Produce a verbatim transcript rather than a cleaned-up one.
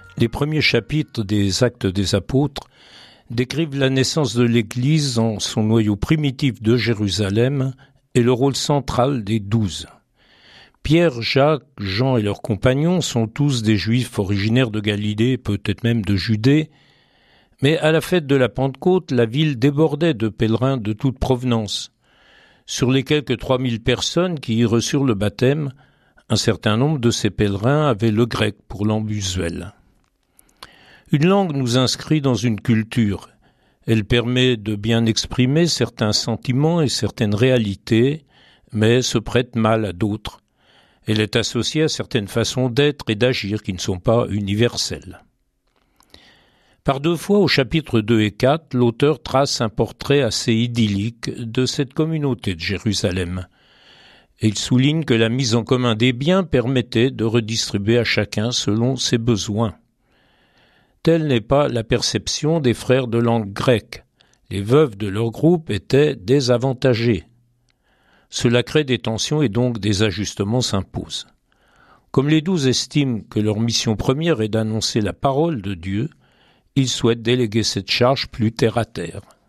Les premiers chapitres des Actes des Apôtres décrivent la naissance de l'Église en son noyau primitif de Jérusalem et le rôle central des douze. Pierre, Jacques, Jean et leurs compagnons sont tous des Juifs originaires de Galilée, peut-être même de Judée, mais à la fête de la Pentecôte, la ville débordait de pèlerins de toute provenance. Sur les quelques trois mille personnes qui y reçurent le baptême, un certain nombre de ces pèlerins avaient le grec pour langue usuelle. Une langue nous inscrit dans une culture. Elle permet de bien exprimer certains sentiments et certaines réalités, mais se prête mal à d'autres. Elle est associée à certaines façons d'être et d'agir qui ne sont pas universelles. Par deux fois, au chapitre deux et quatre, l'auteur trace un portrait assez idyllique de cette communauté de Jérusalem. Et il souligne que la mise en commun des biens permettait de redistribuer à chacun selon ses besoins. Telle n'est pas la perception des frères de langue grecque. Les veuves de leur groupe étaient désavantagées. Cela crée des tensions et donc des ajustements s'imposent. Comme les douze estiment que leur mission première est d'annoncer la parole de Dieu, ils souhaitent déléguer cette charge plus terre à terre.